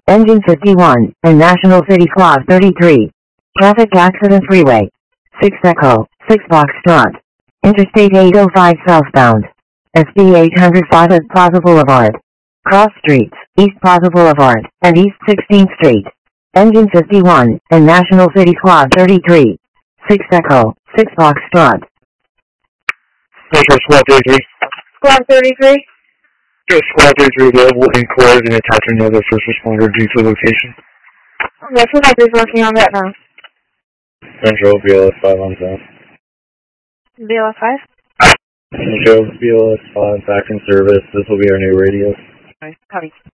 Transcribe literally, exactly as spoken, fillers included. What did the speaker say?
Engine fifty-one, and National City Squad thirty-three. Traffic accident freeway. six Echo, six Foxtrot. Interstate eight oh five southbound. S B eight oh five at Plaza Boulevard. Cross streets, East Plaza Boulevard, and East sixteenth Street. Engine fifty-one, and National City Squad thirty-three. six Echo, six Foxtrot. Metro Squad thirty-three. Squad thirty-three. Just Squad thirty-three available in cars and attaching another first responder due to location. Yes, we're not just working on that now. Central B L S five on south. B L S five? Central B L S five back in service. This will be our new radio. Alright, copy.